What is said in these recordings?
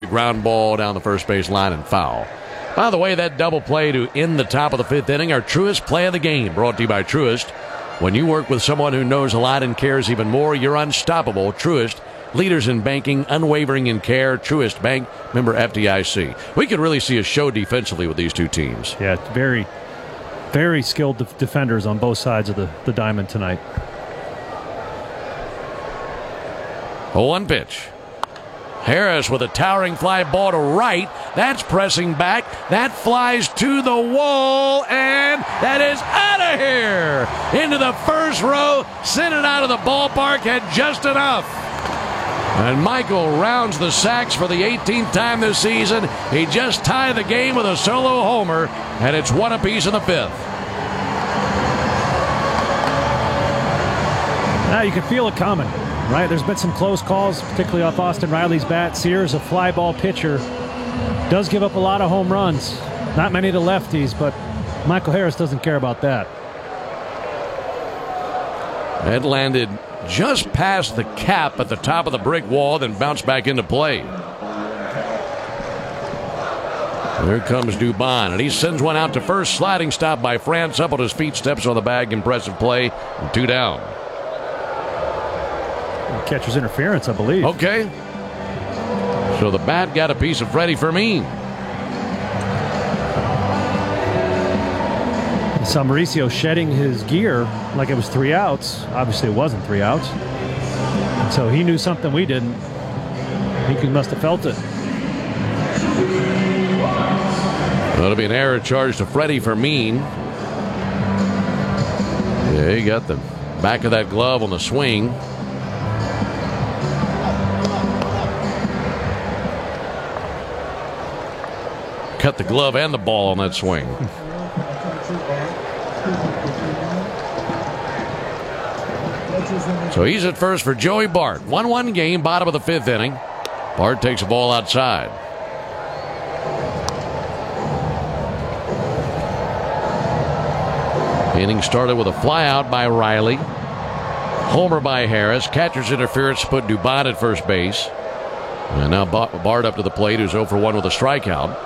ground ball down the first base line and foul. By the way, that double play to end the top of the fifth inning, our Truist play of the game, brought to you by Truist. When you work with someone who knows a lot and cares even more, you're unstoppable. Truist, leaders in banking, unwavering in care. Truist Bank, member FDIC. We could really see a show defensively with these two teams. Yeah, very, very skilled defenders on both sides of the diamond tonight. 0-1 pitch. Harris with a towering fly ball to right. That's pressing back. That flies to the wall, and that is out of here. Into the first row. Sent it out of the ballpark. Had just enough. And Michael rounds the sacks for the 18th time this season. He just tied the game with a solo homer, and it's one apiece in the fifth. Now you can feel it coming. Right, there's been some close calls, particularly off Austin Riley's bat. Sears, a fly ball pitcher, does give up a lot of home runs. Not many to lefties, but Michael Harris doesn't care about that. It landed just past the cap at the top of the brick wall, then bounced back into play. There comes Dubon, and he sends one out to first. Sliding stop by France. Up on his feet, steps on the bag. Impressive play. And 2 down. Catcher's interference, I believe. Okay. So the bat got a piece of Freddie Fermin. Saw Mauricio shedding his gear like it was 3 outs. Obviously, it wasn't 3 outs. And so he knew something we didn't. He must have felt it. That'll be an error charge to Freddie Fermin. Yeah, he got the back of that glove on the swing. Cut the glove and the ball on that swing. So he's at first for Joey Bart. 1-1 game, bottom of the fifth inning. Bart takes a ball outside. Inning started with a fly out by Riley. Homer by Harris. Catcher's interference put Dubon at first base. And now Bart up to the plate, who's 0 for 1 with a strikeout.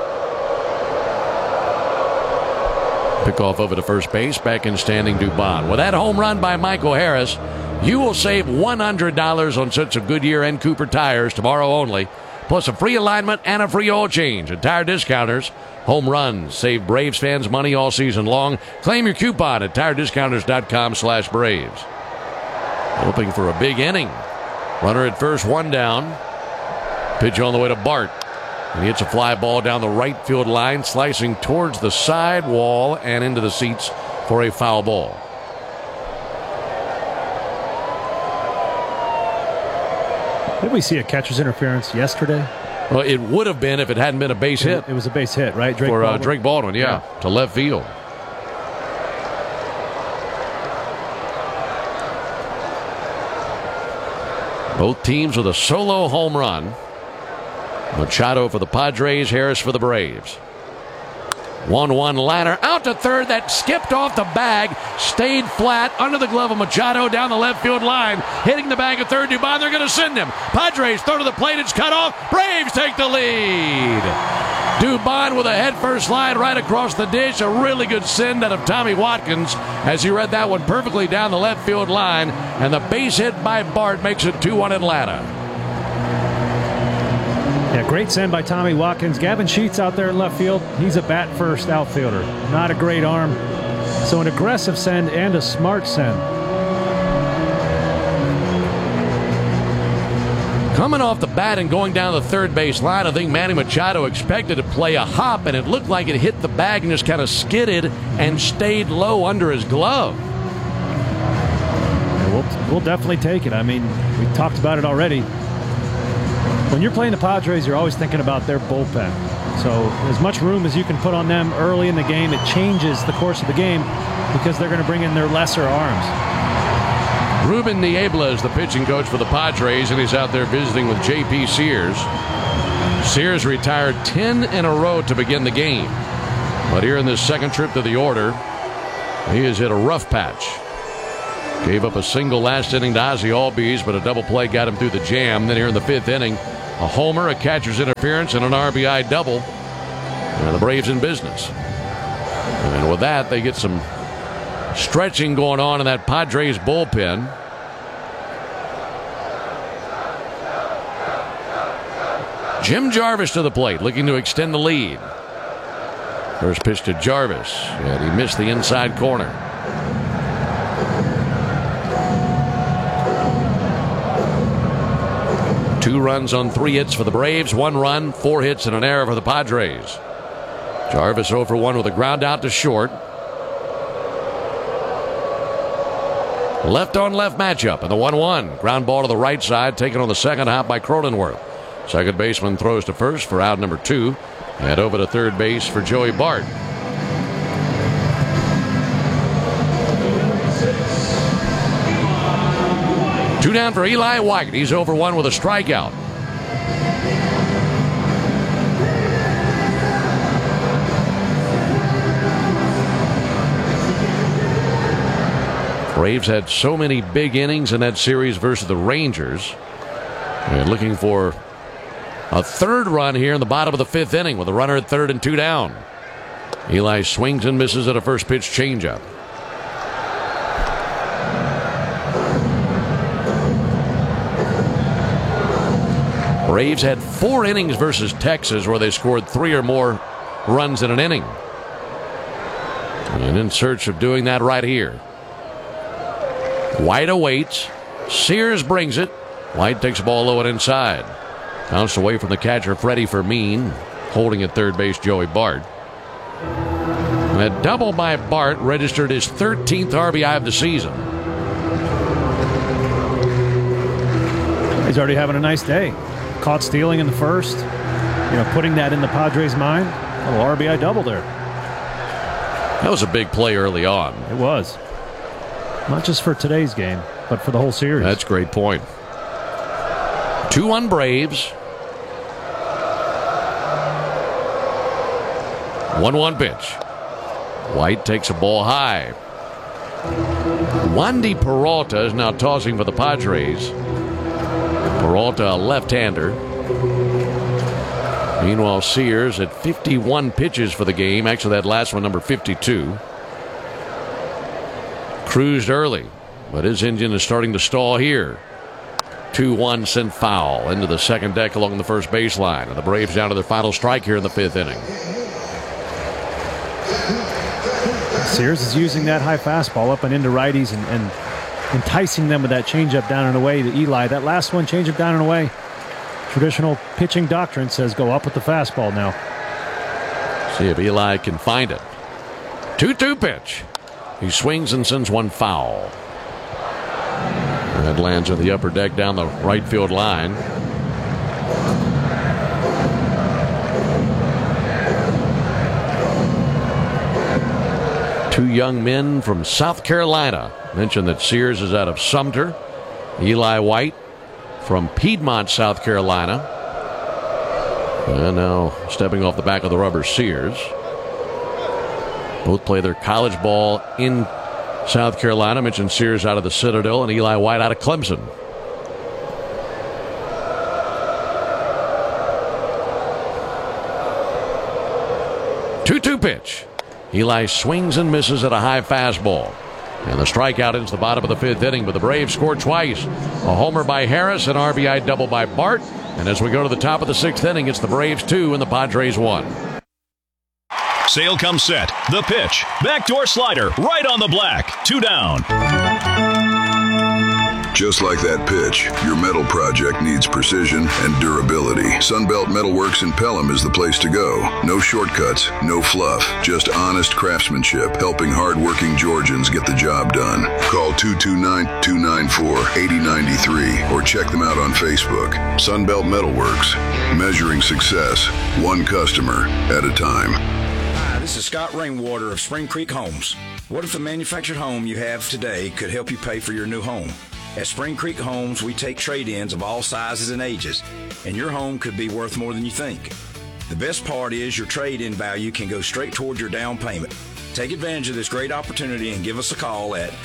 Pickoff over to first base. Back in standing Dubon. With that home run by Michael Harris, you will save $100 on sets of Goodyear and Cooper tires tomorrow only. Plus a free alignment and a free oil change at Tire Discounters. Home runs save Braves fans money all season long. Claim your coupon at TireDiscounters.com/Braves. Hoping for a big inning. Runner at first, 1 down. Pitch on the way to Bart. And he hits a fly ball down the right field line, slicing towards the side wall and into the seats for a foul ball. Did we see a catcher's interference yesterday? Well, it would have been if it hadn't been a base hit. It was a base hit, right? Drake Baldwin, yeah, to left field. Both teams with a solo home run. Machado for the Padres, Harris for the Braves. 1-1 liner out to third. That skipped off the bag, stayed flat under the glove of Machado down the left field line. Hitting the bag at third, Dubon. They're going to send him. Padres throw to the plate. It's cut off. Braves take the lead. Dubon with a head-first slide right across the dish. A really good send out of Tommy Watkins as he read that one perfectly down the left field line. And the base hit by Bart makes it 2-1 Atlanta. Yeah, great send by Tommy Watkins. Gavin Sheets out there in left field. He's a bat-first outfielder. Not a great arm. So an aggressive send and a smart send. Coming off the bat and going down the third base line, I think Manny Machado expected to play a hop, and it looked like it hit the bag and just kind of skidded and stayed low under his glove. Yeah, we'll definitely take it. I mean, we talked about it already. When you're playing the Padres, you're always thinking about their bullpen. So as much room as you can put on them early in the game, it changes the course of the game because they're going to bring in their lesser arms. Ruben Niebla is the pitching coach for the Padres, and he's out there visiting with J.P. Sears. Sears retired 10 in a row to begin the game. But here in this second trip to the order, he has hit a rough patch. Gave up a single last inning to Ozzie Albies, but a double play got him through the jam. Then here in the fifth inning, a homer, a catcher's interference, and an RBI double. And the Braves in business. And with that, they get some stretching going on in that Padres bullpen. Jim Jarvis to the plate, looking to extend the lead. First pitch to Jarvis, and he missed the inside corner. Two runs on 3 hits for the Braves, 1 run, 4 hits, and an error for the Padres. Jarvis 0 for 1 with a ground out to short. Left on left matchup in the 1-1. Ground ball to the right side, taken on the second hop by Cronenworth. Second baseman throws to first for out number 2. And over to third base for Joey Bart. Two down for Eli White. He's over 1 with a strikeout. Braves had so many big innings in that series versus the Rangers. And looking for a third run here in the bottom of the 5th inning with a runner at third and 2 down. Eli swings and misses at a first pitch changeup. Braves had 4 innings versus Texas where they scored 3 or more runs in an inning. And in search of doing that right here. White awaits. Sears brings it. White takes the ball low and inside. Bounced away from the catcher Freddie Fermin. Holding at third base Joey Bart. That double by Bart registered his 13th RBI of the season. He's already having a nice day. Caught stealing in the first. Putting that in the Padres' mind. A little RBI double there. That was a big play early on. It was. Not just for today's game, but for the whole series. That's a great point. 2-1 Braves. 1-1 pitch. White takes a ball high. Wandy Peralta is now tossing for the Padres. Peralta, a left-hander. Meanwhile, Sears at 51 pitches for the game. Actually, that last one, number 52. Cruised early, but his engine is starting to stall here. 2-1 sent foul into the second deck along the first baseline. And the Braves down to their final strike here in the 5th inning. Sears is using that high fastball up and into righties and enticing them with that changeup down and away to Eli. That last one, changeup down and away. Traditional pitching doctrine says go up with the fastball now. See if Eli can find it. 2-2 pitch. He swings and sends one foul. That lands on the upper deck down the right field line. Two young men from South Carolina. Mentioned that Sears is out of Sumter. Eli White from Piedmont, South Carolina. And now stepping off the back of the rubber, Sears. Both play their college ball in South Carolina. I mentioned Sears out of the Citadel and Eli White out of Clemson. Two-two pitch. Eli swings and misses at a high fastball. And the strikeout into the bottom of the 5th inning, but the Braves scored twice. A homer by Harris, an RBI double by Bart. And as we go to the top of the 6th inning, it's the Braves 2 and the Padres 1. Sale comes set. The pitch. Backdoor slider. Right on the black. 2 down. Just like that pitch, your metal project needs precision and durability. Sunbelt Metalworks in Pelham is the place to go. No shortcuts, no fluff, just honest craftsmanship, helping hardworking Georgians get the job done. Call 229-294-8093 or check them out on Facebook. Sunbelt Metalworks, measuring success, one customer at a time. Hi, this is Scott Rainwater of Spring Creek Homes. What if the manufactured home you have today could help you pay for your new home? At Spring Creek Homes, we take trade-ins of all sizes and ages, and your home could be worth more than you think. The best part is your trade-in value can go straight toward your down payment. Take advantage of this great opportunity and give us a call at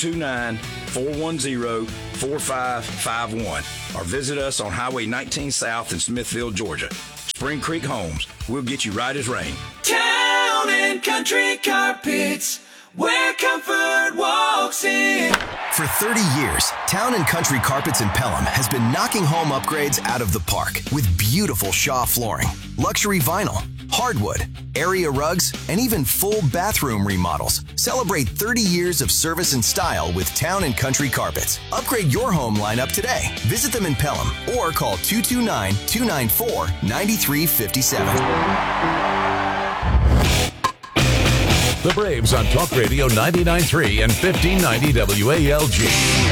229-410-4551 or visit us on Highway 19 South in Smithville, Georgia. Spring Creek Homes, we'll get you right as rain. Town and Country Carpets, where comfort walks in. For 30 years, Town & Country Carpets in Pelham has been knocking home upgrades out of the park with beautiful Shaw flooring, luxury vinyl, hardwood, area rugs, and even full bathroom remodels. Celebrate 30 years of service and style with Town & Country Carpets. Upgrade your home lineup today. Visit them in Pelham or call 229-294-9357. The Braves on Talk Radio 99.3 and 1590 WALG.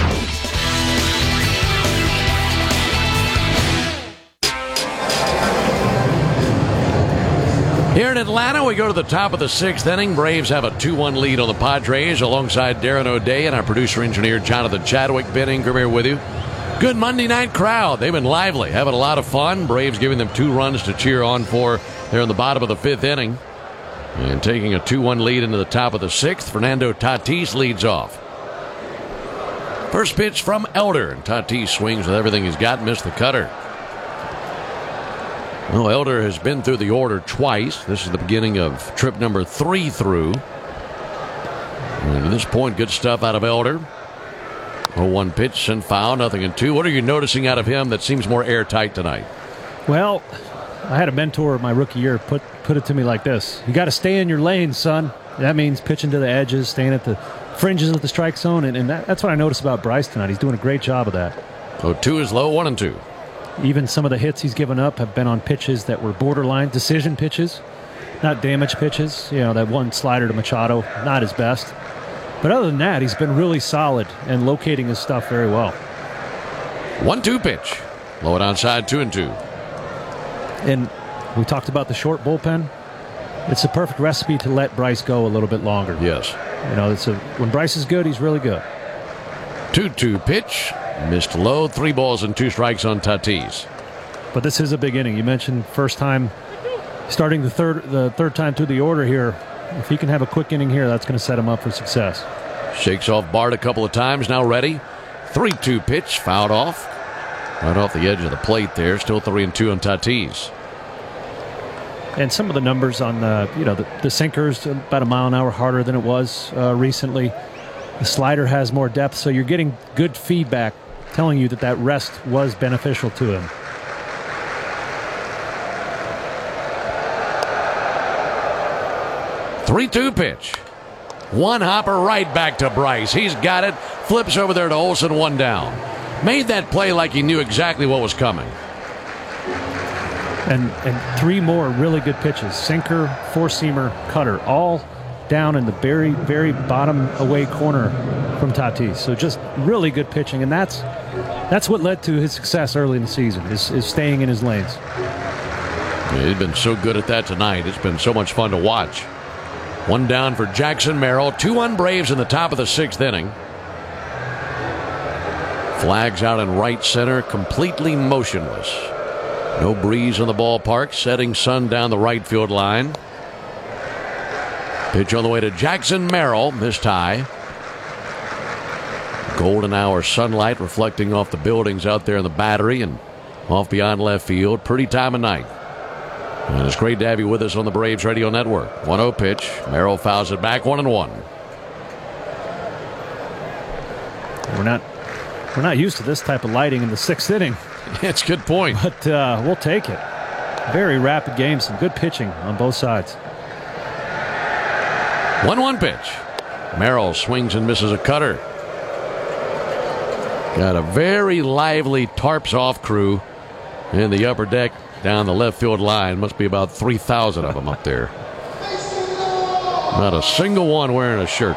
Here in Atlanta, we go to the top of the 6th inning. Braves have a 2-1 lead on the Padres alongside Darren O'Day and our producer-engineer Jonathan Chadwick. Ben Ingram here with you. Good Monday night crowd. They've been lively, having a lot of fun. Braves giving them 2 runs to cheer on for there in the bottom of the 5th inning. And taking a 2-1 lead into the top of the 6th, Fernando Tatis leads off. First pitch from Elder, and Tatis swings with everything he's got, missed the cutter. Well, Elder has been through the order twice. This is the beginning of trip number 3 through. And at this point, good stuff out of Elder. 0-1 pitch and foul, 0-2. What are you noticing out of him that seems more airtight tonight? Well, I had a mentor my rookie year put it to me like this. You got to stay in your lane, son. That means pitching to the edges, staying at the fringes of the strike zone, and that's what I noticed about Bryce tonight. He's doing a great job of that. 0-2 is low, 1-2. Even some of the hits he's given up have been on pitches that were borderline decision pitches, not damage pitches. You know, that one slider to Machado, not his best. But other than that, he's been really solid and locating his stuff very well. 1-2 pitch. Low it onside, 2-2. And we talked about the short bullpen. It's a perfect recipe to let Bryce go a little bit longer. Yes. You know, when Bryce is good, he's really good. 2-2 pitch. Missed low. 3 balls and 2 strikes on Tatis. But this is a big inning. You mentioned first time starting the third time through the order here. If he can have a quick inning here, that's going to set him up for success. Shakes off Bart a couple of times. Now ready. 3-2 pitch. Fouled off. Right off the edge of the plate there. Still 3-2 on Tatis. And some of the numbers on the sinker's about a mile an hour harder than it was recently. The slider has more depth, so you're getting good feedback telling you that rest was beneficial to him. Three-two pitch. One hopper right back to Bryce. He's got it. Flips over there to Olsen, 1 down. Made that play like he knew exactly what was coming. And 3 more really good pitches. Sinker, 4-seamer, cutter, all down in the very, very bottom away corner from Tatis. So just really good pitching, and that's what led to his success early in the season, is staying in his lanes. Yeah, he's been so good at that tonight. It's been so much fun to watch. 1 down for Jackson Merrill. 2 on Braves in the top of the 6th inning. Flags out in right center, completely motionless. No breeze in the ballpark, setting sun down the right field line. Pitch on the way to Jackson Merrill, missed high. Golden hour sunlight reflecting off the buildings out there in the Battery and off beyond left field. Pretty time of night. And it's great to have you with us on the Braves Radio Network. 1-0 pitch. Merrill fouls it back, 1-1. We're not used to this type of lighting in the 6th inning. That's a good point. But we'll take it. Very rapid game, some good pitching on both sides. 1-1 pitch. Merrill swings and misses a cutter. Got a very lively tarps off crew in the upper deck down the left field line. Must be about 3,000 of them up there. Not a single one wearing a shirt.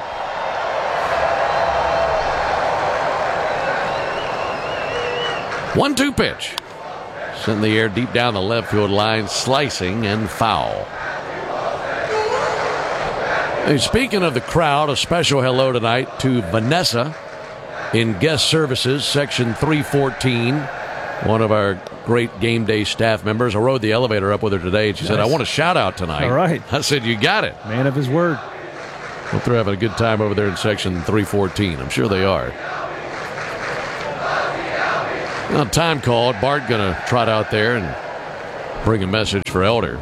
One-two pitch. Sent in the air deep down the left field line, slicing and foul. Hey, speaking of the crowd, a special hello tonight to Vanessa in guest services, section 314. One of our great game day staff members. I rode the elevator up with her today, and she said, I want a shout out tonight. All right. I said, you got it. Man of his word. Hope they're having a good time over there in section 314. I'm sure they are. Now, time called. Bart going to trot out there and bring a message for Elder.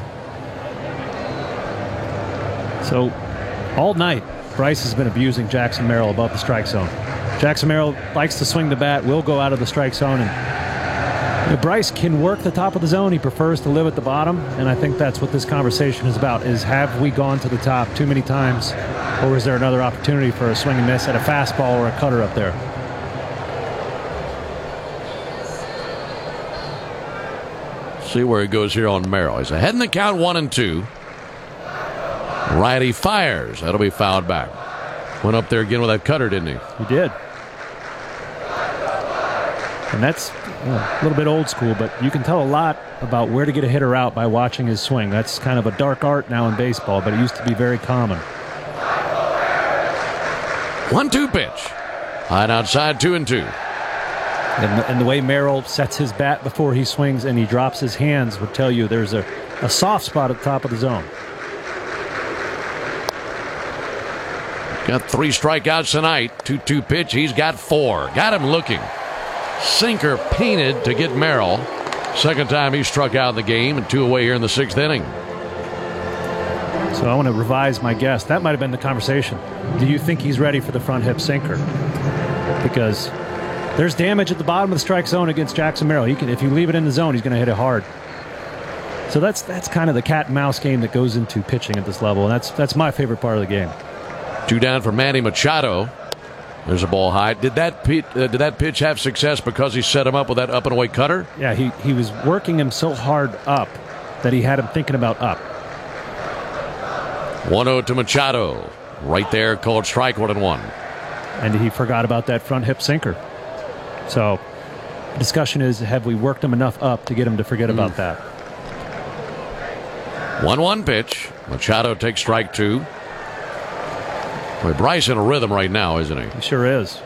So, all night, Bryce has been abusing Jackson Merrill above the strike zone. Jackson Merrill likes to swing the bat, will go out of the strike zone, and Bryce can work the top of the zone. He prefers to live at the bottom, and I think that's what this conversation is about, is have we gone to the top too many times, or is there another opportunity for a swing and miss at a fastball or a cutter up there? See where he goes here on Merrill. He's ahead in the count, 1-2. Righty fires. That'll be fouled back. Went up there again with that cutter, didn't he? He did. And that's a little bit old school, but you can tell a lot about where to get a hitter out by watching his swing. That's kind of a dark art now in baseball, but it used to be very common. 1-2 pitch. High and outside, 2-2. And the way Merrill sets his bat before he swings and he drops his hands would tell you there's a soft spot at the top of the zone. Got 3 strikeouts tonight. 2-2 pitch. He's got 4. Got him looking. Sinker painted to get Merrill. Second time he struck out in the game, and 2 away here in the 6th inning. So I want to revise my guess. That might have been the conversation. Do you think he's ready for the front hip sinker? Because there's damage at the bottom of the strike zone against Jackson Merrill. He can, if you leave it in the zone, he's going to hit it hard. So that's kind of the cat and mouse game that goes into pitching at this level, and that's my favorite part of the game. 2 down for Manny Machado. There's a ball high. Did that pitch have success because he set him up with that up and away cutter? Yeah, he was working him so hard up that he had him thinking about up. 1-0 to Machado. Right there, called strike, 1-1. And he forgot about that front hip sinker. So the discussion is, have we worked him enough up to get him to forget about that? 1-1 pitch. Machado takes strike 2. Boy, Bryce in a rhythm right now, isn't he? He sure is.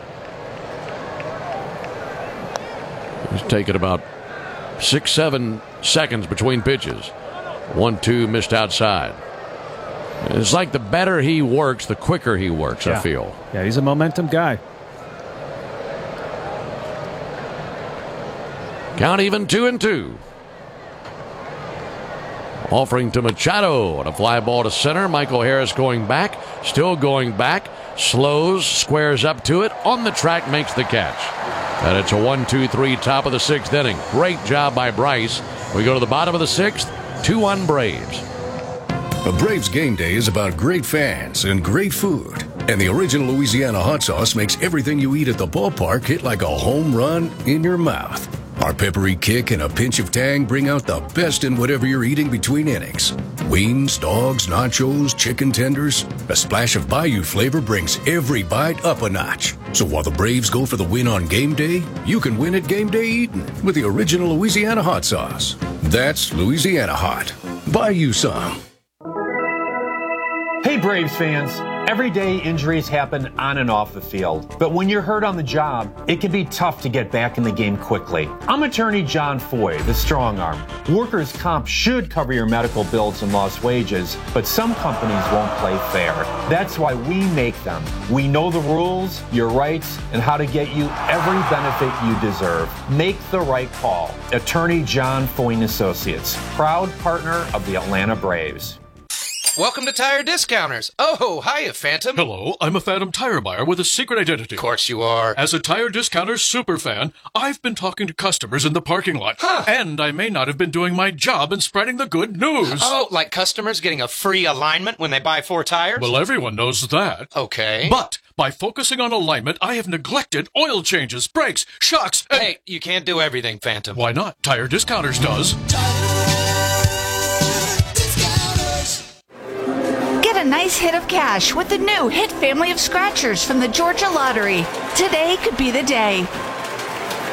He's taking about 6-7 seconds between pitches. 1-2 missed outside. It's like the better he works, the quicker he works, I feel. Yeah, he's a momentum guy. Count even, 2-2. Offering to Machado on a fly ball to center. Michael Harris going back, still going back, slows, squares up to it, on the track, makes the catch. And it's a 1-2-3 top of the 6th inning. Great job by Bryce. We go to the bottom of the 6th, 2-1 Braves. A Braves game day is about great fans and great food. And the original Louisiana hot sauce makes everything you eat at the ballpark hit like a home run in your mouth. Our peppery kick and a pinch of tang bring out the best in whatever you're eating between innings. Wings, dogs, nachos, chicken tenders. A splash of Bayou flavor brings every bite up a notch. So while the Braves go for the win on game day, you can win at game day eating with the original Louisiana hot sauce. That's Louisiana hot. Buy you some. Hey Braves fans, every day injuries happen on and off the field, but when you're hurt on the job, it can be tough to get back in the game quickly. I'm attorney John Foy, the strong arm. Workers' comp should cover your medical bills and lost wages, but some companies won't play fair. That's why we make them. We know the rules, your rights, and how to get you every benefit you deserve. Make the right call. Attorney John Foy & Associates, proud partner of the Atlanta Braves. Welcome to Tire Discounters. Oh, hiya, Phantom. Hello, I'm a Phantom tire buyer with a secret identity. Of course you are. As a Tire Discounters superfan, I've been talking to customers in the parking lot. Huh. And I may not have been doing my job in spreading the good news. Oh, like customers getting a free alignment when they buy 4 tires? Well, everyone knows that. Okay. But by focusing on alignment, I have neglected oil changes, brakes, shocks, and... Hey, you can't do everything, Phantom. Why not? Tire Discounters does. Get a nice hit of cash with the new Hit family of scratchers from the Georgia Lottery. Today could be the day.